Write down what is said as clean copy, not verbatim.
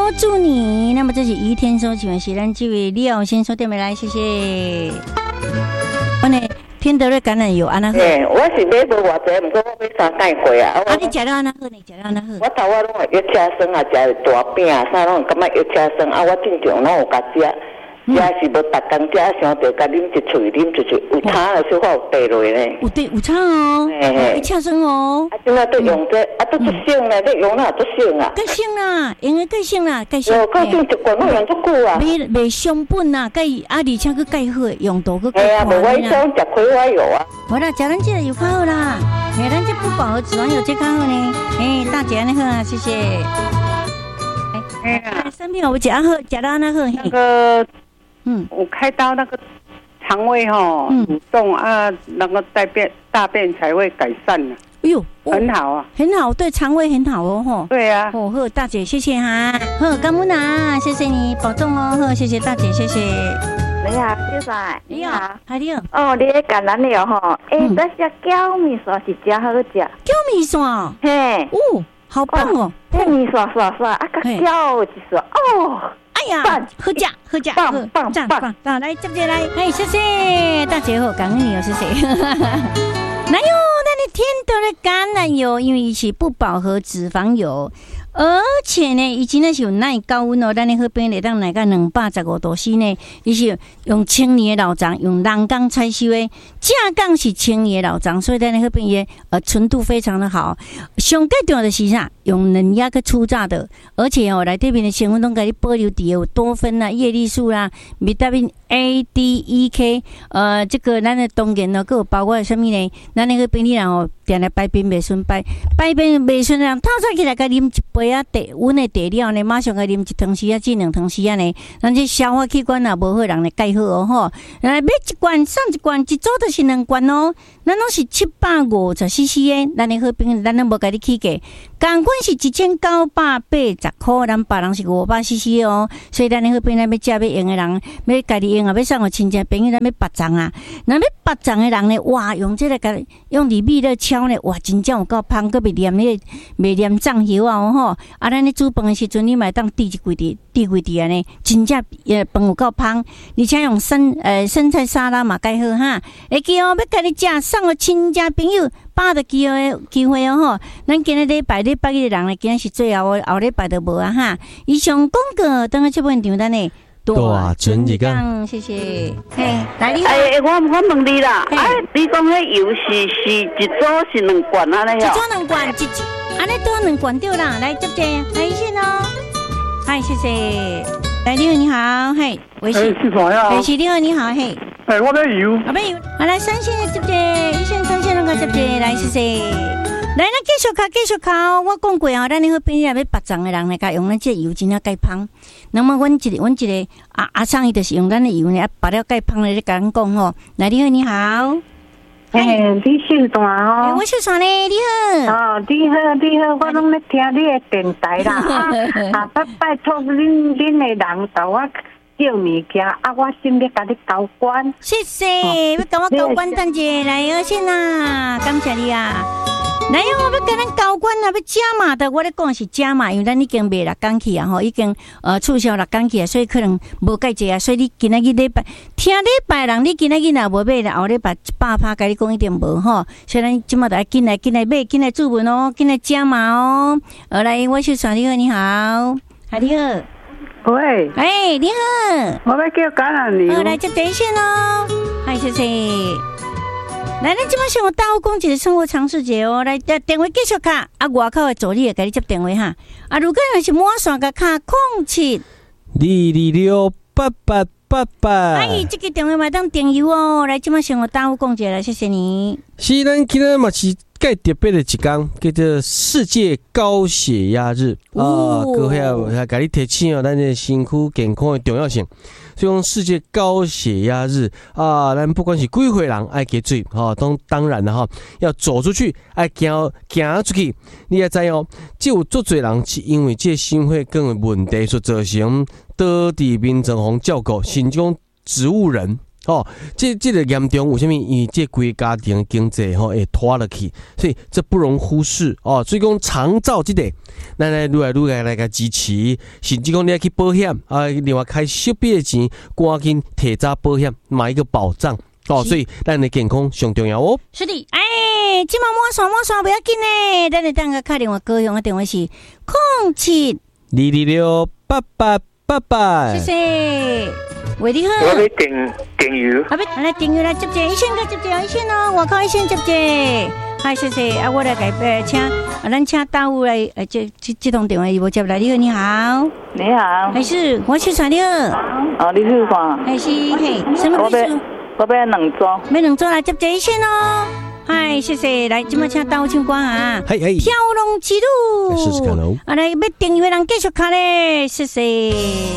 祝你。那么这是宜天收请问是咱这位廖先生电话来，谢谢。我呢，天德的橄榄油安那好。 我是买无偌济，不过我买3袋过啊。 你食了安那好呢？食了安那好。 我头我拢会药车酸啊，食大饼啊，啥拢感觉药车酸啊。我正常拢有甲食。食是无逐工食，想着甲啉一喙，啉一喙，有差了小可有地落呢。 有差哦，有车酸哦。 即摆都用这，都足省咧，你用了足省啊。 够省啦，用个够省啦，够省。 够省一罐拢用足久啊。 卖商品啦，而且佫介好，用途佫。 无我想食葵花油啊。 好啦，食咱这个油较好啦，咱这不饱和脂肪油最较好呢。大姐你好啊，谢谢。产品我食好，食到那好。 那个。我开刀那个肠胃蠕动啊，那个大便才会改善了。 哎呦， 很好啊， 很好，对肠胃很好哦，吼。 对啊。 好，大姐谢谢哈，好，感恩啊，谢谢你，保重哦，好，谢谢大姐，谢谢。 你好，小帅， 你好，你好。 哦，你咧橄榄油吼，这些椒米线是真好食。 椒米线， 嘿， 好棒哦， 这米线刷刷啊，甲椒一刷，哦。 哎呀，好食，棒！来接着来，谢谢大姐好，感恩你哦，谢谢。哪有那你天德的橄榄油，因为它是不饱和脂肪油，而且呢，以前呢是有耐高温哦，咱咧喝冰来当耐到215度 C 呢，伊是用1000年的老长，用人工采收的，正港是1000年的老长，所以咱咧喝冰也纯度非常的好。上最重要的是啥？用嫩芽去初榨的，而且内底面的成分都给你保留伫有多酚啦、叶绿素啦、维他命 A、D、E、K， 这个咱的当然呢，有包括什么呢？咱那个病人定来排便袂顺，排便袂顺人，透早起来甲啉一杯地温的茶了呢，马上甲啉1汤匙至2汤匙呢，咱这消化器官无好人来介好哦吼。买一罐送一罐，一组就是2罐哦，咱拢是750cc 的，咱的好病咱都无甲你起价，同款是1980块，咱别人是500cc 哦，所以咱的好病咱要食要用的人，要家己用啊，要送互亲戚朋友，咱要拔粽啊，那要拔粽的人呢，哇，用这个用米勒敲呢，哇，真正有够香，佮袂黏酱油啊吼，咱咧煮饭的时阵，你嘛当滴一规啊呢，真正饭有够香，而且用生菜沙拉嘛介好哈，会记哦，要甲你食送互亲戚朋友。把的机会哦吼，咱今日礼拜日的人呢，今日是最后礼拜都无啊哈。以上广告，等下这本场咱呢大全日讲， 谢谢。嘿，来你。 我问你啦，你讲迄油是一组是2罐啊？ 一组2罐，安尼多2罐对啦。来接着，来信哦。嗨，谢谢。来，你好，嘿，微信。 是啥呀？ 微信你好，你好，嘿。 我要油。 好来3线的接着，1线、3线两个接着，来谢谢。来，咱继续考。我讲过哦，咱那个边要拔粽的人来甲用咱这油真正介芳。那么，阮一个阿桑伊就是用咱的油呢，拔了介芳的咧，甲咱讲吼。来，你好。 你姓段哦？ 我姓段咧，你好。 哦，你好，我拢咧听你的电台啦。拜托恁的人甲我叫物件，我先要甲你交关。 谢谢，要甲我交关，等者来而先啦，感谢你啊。来我要跟咱交关啊，要加码的，我咧讲是加码，因为咱已经卖6天去啊，吼，已经促销6天去啊，所以可能无介济啊，所以你今仔日礼拜听礼拜人，你今仔日若无买啦，后礼拜100%甲你讲一定无吼，所以咱即马就要紧来买，紧来注文哦，紧来加码哦。来，我是传你好，你好，你好。 喂， 你好， 我要叫橄榄油。 来接第一线哦，谢谢。来，咱即摆想大家讲一个生活常识节哦，来电话继续卡，外口的助理会甲你接电话哈。如果若是满线个卡07 226 8888， 这个电话嘛当电邮哦。来，即摆想大家讲一个，来谢谢你。 是咱今日嘛是介特别的一天，叫做世界高血压日各位啊，甲你提醒哦，咱的身躯健康的重要性。所以讲世界高血压日咱不管是几岁人爱加水当然了要走出去，爱行出去。你也知哦，只有足侪人是因为这心血管的问题所造成倒伫眠床照顾，甚至讲植物人哦，这个严重有啥物？因为这规家庭经济会拖落去，所以这不容忽视哦。所以讲长照这个，咱来愈来个支持，甚至讲你要去保险啊，另外开小笔的钱，赶紧提早保险，买一个保障哦。所以咱的健康上重要哦。 是的，即马摸线不要紧呢，咱来等个打电话，高雄的电话是07-226-8888，谢谢。喂，你好。 我要订油。 来订油来接一线个接一线哦，外口一线接。嗨，谢谢啊，我来改请咱请大户来这通电话伊无接来。你好，你好。 你好。 还是我是啥了？ 哦，你是啥？ 还是嘿，什么意思？ 我要两桌。 要两桌来接一线哦。嗨，谢谢，来，今麦请大户唱歌啊。 嘿， 飘龙之路。 试试看喽。 来，要订油的人继续卡咧，谢谢。